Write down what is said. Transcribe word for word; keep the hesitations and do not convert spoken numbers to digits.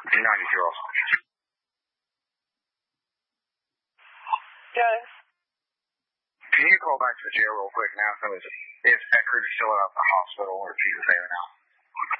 ninety. Yes. Can you call back to the jail real quick now? Is Eckert still at the hospital, or is he there now?